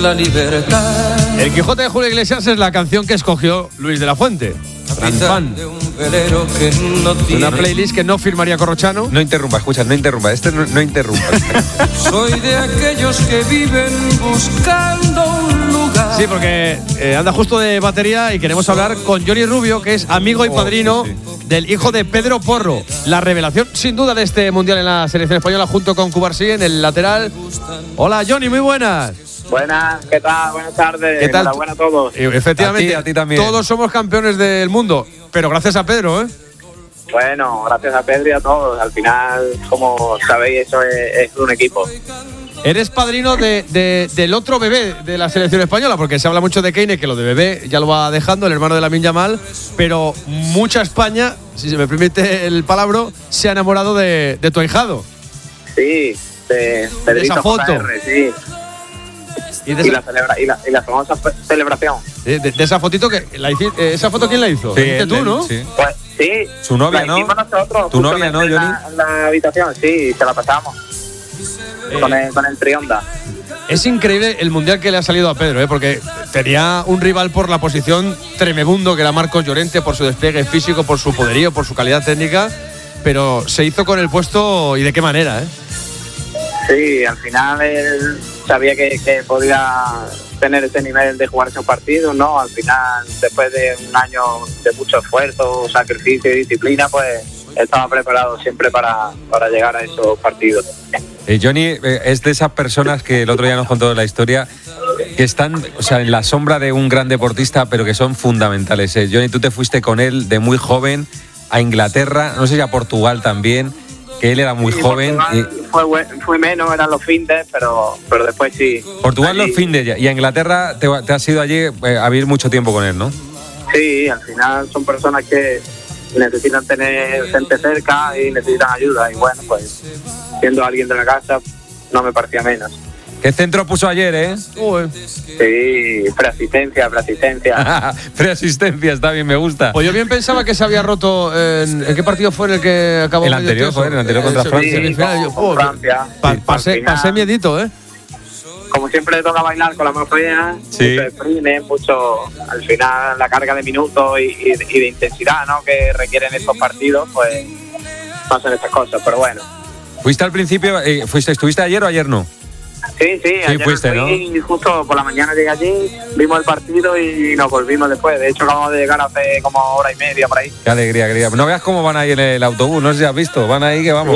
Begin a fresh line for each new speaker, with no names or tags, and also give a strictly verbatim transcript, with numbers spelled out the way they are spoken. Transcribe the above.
la libertad.
El Quijote de Julio Iglesias es la canción que escogió Luis de la Fuente. Gran fan.
De un velero que no tiene.
Una playlist que no firmaría Corrochano.
No interrumpa, escucha, no interrumpa. Este no, no interrumpa.
Soy de aquellos que viven buscando un lugar.
Sí, porque eh, anda justo de batería y queremos hablar con Johnny Rubio, que es amigo y padrino oh, sí, sí. del hijo de Pedro Porro. La revelación, sin duda, de este Mundial en la selección española junto con Cubarsí en el lateral. Hola, Johnny, muy buenas.
Buenas, ¿qué tal? Buenas tardes.
¿Qué tal?
Enhorabuena a todos.
Efectivamente,
a ti, a ti también.
Todos somos campeones del mundo, pero gracias a Pedro, ¿eh?
Bueno, gracias a Pedro y a todos. Al final, como sabéis, eso es, es un equipo.
Eres padrino de, de, del otro bebé de la selección española, porque se habla mucho de Kane, que lo de bebé ya lo va dejando, el hermano de Lamine Yamal, pero mucha España, si se me permite el palabra, se ha enamorado de, de tu ahijado.
Sí, de,
de esa foto.
J R, sí. Y, de y, la celebra, y, la, y la famosa celebración.
De, de, de esa fotito que la hici, ¿esa foto quién la hizo?
Sí,
él, tú, ¿no?
Sí. Pues sí.
Su novia, ¿no?
Nosotros,
tu novia, ¿no, Johnny?
En la, en la habitación, sí, se la pasamos. Eh, con, el, con el Trionda.
Es increíble el mundial que le ha salido a Pedro, ¿eh? Porque tenía un rival por la posición tremebundo que era Marcos Llorente, por su despliegue físico, por su poderío, por su calidad técnica, pero se hizo con el puesto y de qué manera, ¿eh?
Sí, al final él sabía que, que podía tener ese nivel de jugar esos partidos, ¿no? Al final, después de un año de mucho esfuerzo, sacrificio y disciplina, pues estaba preparado siempre para, para llegar a esos partidos.
Eh, Johnny eh, es de esas personas que el otro día nos contó la historia, que están, o sea, en la sombra de un gran deportista, pero que son fundamentales. Eh, Johnny, tú te fuiste con él de muy joven a Inglaterra, no sé si a Portugal también, que él era muy
sí,
joven.
Portugal y fue, fue menos, eran los findes, pero, pero después sí.
Portugal
allí,
los findes, y a Inglaterra te, te has ido allí eh, a vivir mucho tiempo con él, ¿no?
Sí, al final son personas que necesitan tener gente cerca y necesitan ayuda, y bueno, pues siendo alguien de la casa no me parecía menos.
¿Qué centro puso ayer, eh?
Uy.
Sí, preasistencia, preasistencia.
Preasistencia, está bien, me gusta.
Pues yo bien pensaba que se había roto en, ¿en qué partido fue en el que acabó?
El anterior, joder, el anterior contra
sí,
Francia.
Sí, con, yo, con Francia.
Pa,
sí,
pasé,
final,
pasé miedito, ¿eh?
Como siempre le toca bailar con la más fea,
sí.
mucho sprint, mucho, al final la carga de minutos y, y, y de intensidad, ¿no? Que requieren estos partidos, pues pasan estas cosas, pero bueno.
¿Fuiste al principio, eh, fuiste, estuviste ayer o ayer no?
Sí, sí, ayer
fuiste,
fui,
¿no?
Justo por la mañana llegué allí, vimos el partido y nos volvimos después. De hecho, acabamos de llegar hace como hora y media por ahí.
Qué alegría, alegría. No veas cómo van ahí en el autobús, no sé si has visto, van ahí que vamos.